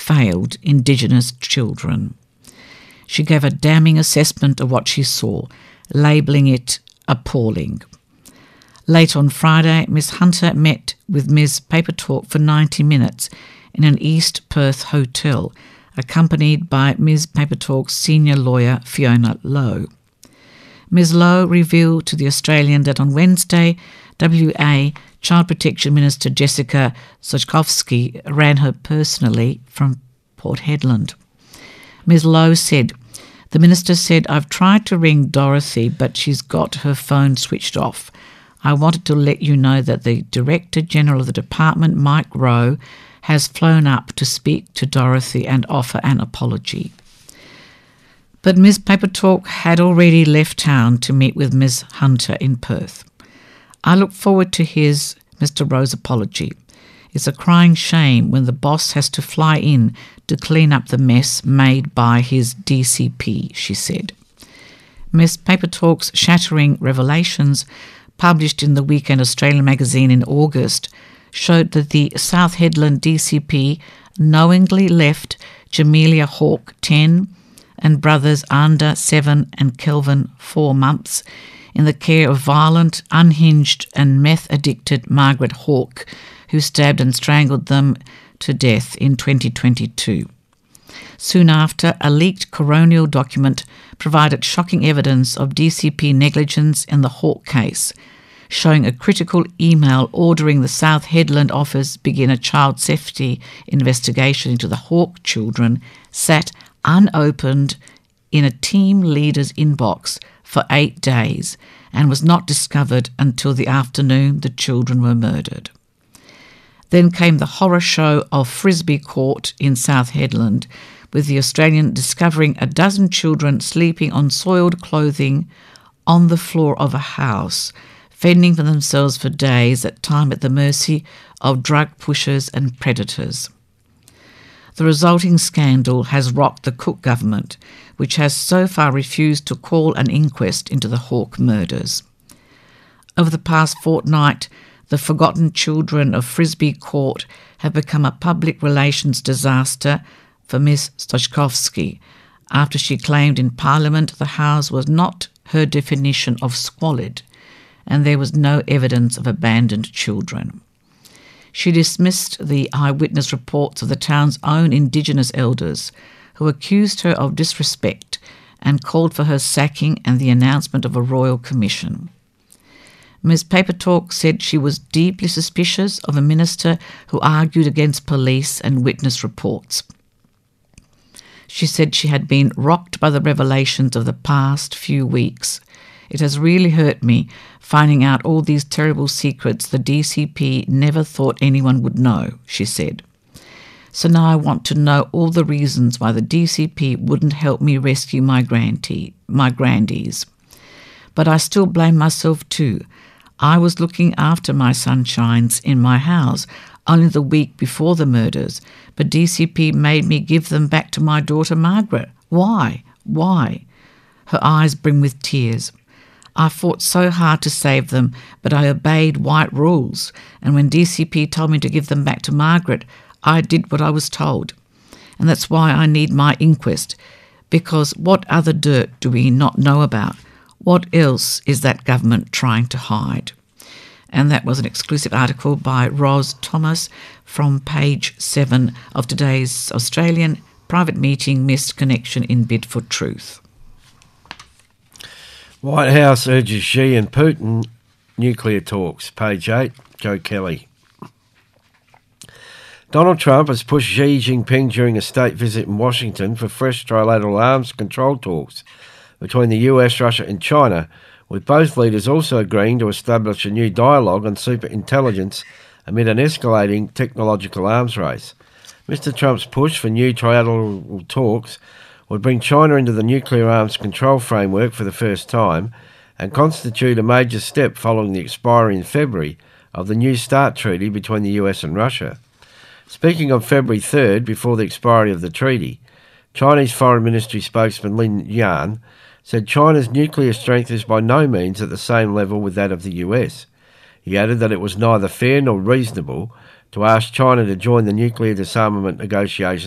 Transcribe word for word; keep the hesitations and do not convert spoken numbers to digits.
failed Indigenous children. She gave a damning assessment of what she saw, labelling it appalling. Late on Friday, Miss Hunter met with Miz Papertalk for ninety minutes in an East Perth hotel, accompanied by Miz Papertalk's senior lawyer Fiona Lowe. Miz Lowe revealed to The Australian that on Wednesday, W A Child Protection Minister Jessica Sojkowski ran her personally from Port Hedland. Miz Lowe said, "The Minister said, I've tried to ring Dorothy, but she's got her phone switched off. I wanted to let you know that the Director General of the Department, Mike Rowe, has flown up to speak to Dorothy and offer an apology." But Miz Papertalk had already left town to meet with Miz Hunter in Perth. "I look forward to his, Mister Rowe's apology. It's a crying shame when the boss has to fly in to clean up the mess made by his D C P," she said. Miz Papertalk's shattering revelations, published in the Weekend Australian magazine in August, showed that the South Hedland D C P knowingly left Jamelia Hawke, ten, and brothers Anda, seven, and Kelvin, four months, in the care of violent, unhinged and meth-addicted Margaret Hawke, who stabbed and strangled them to death in twenty twenty-two. Soon after, a leaked coronial document provided shocking evidence of D C P negligence in the Hawke case, showing a critical email ordering the South Hedland office begin a child safety investigation into the Hawke children sat unopened in a team leader's inbox for eight days and was not discovered until the afternoon the children were murdered. Then came the horror show of Frisbee Court in South Hedland, with the Australian discovering a dozen children sleeping on soiled clothing on the floor of a house, fending for themselves for days, at time at the mercy of drug pushers and predators. The resulting scandal has rocked the Cook government, which has so far refused to call an inquest into the Hawke murders. Over the past fortnight, the forgotten children of Frisbee Court have become a public relations disaster for Miss Sojkowski, after she claimed in Parliament the house was not her definition of squalid, and there was no evidence of abandoned children. She dismissed the eyewitness reports of the town's own Indigenous elders, who accused her of disrespect and called for her sacking and the announcement of a royal commission. Miz Papertalk said she was deeply suspicious of a minister who argued against police and witness reports. She said she had been rocked by the revelations of the past few weeks. "It has really hurt me, finding out all these terrible secrets the D C P never thought anyone would know," she said. "So now I want to know all the reasons why the D C P wouldn't help me rescue my grandee, my grandies. But I still blame myself too. I was looking after my sunshines in my house only the week before the murders, but D C P made me give them back to my daughter Margaret. Why? Why?" Her eyes brim with tears. "I fought so hard to save them, but I obeyed white rules, and when D C P told me to give them back to Margaret, I did what I was told. And that's why I need my inquest, because what other dirt do we not know about? What else is that government trying to hide?" And that was an exclusive article by Ros Thomas from page seven of today's Australian Private Meeting Missed Connection in Bid for Truth. White House urges Xi and Putin nuclear talks. Page eight, Joe Kelly. Donald Trump has pushed Xi Jinping during a state visit in Washington for fresh trilateral arms control talks between the U S, Russia and China, with both leaders also agreeing to establish a new dialogue on superintelligence amid an escalating technological arms race. Mister Trump's push for new trilateral talks would bring China into the nuclear arms control framework for the first time and constitute a major step following the expiry in February of the New START treaty between the U S and Russia. Speaking on February third, before the expiry of the treaty, Chinese Foreign Ministry spokesman Lin Yan said China's nuclear strength is by no means at the same level with that of the U S. He added that it was neither fair nor reasonable to ask China to join the nuclear disarmament negotiations